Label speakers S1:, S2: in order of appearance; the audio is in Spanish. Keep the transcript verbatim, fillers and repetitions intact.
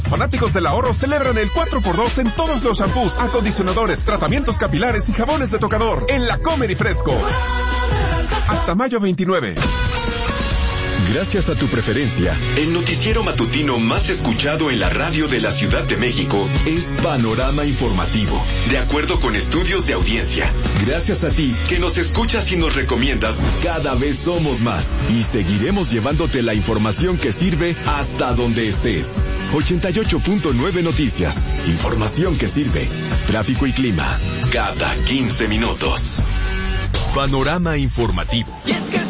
S1: Fanáticos del ahorro celebran el cuatro por dos en todos los shampoos, acondicionadores, tratamientos capilares y jabones de tocador en La Comer y Fresco. Hasta mayo veintinueve.
S2: Gracias a tu preferencia, el noticiero matutino más escuchado en la radio de la Ciudad de México es Panorama Informativo, de acuerdo con estudios de audiencia. Gracias a ti, que nos escuchas y nos recomiendas, cada vez somos más y seguiremos llevándote la información que sirve hasta donde estés. ochenta y ocho punto nueve Noticias, información que sirve. Tráfico y clima, cada quince minutos. Panorama Informativo.
S3: Y es que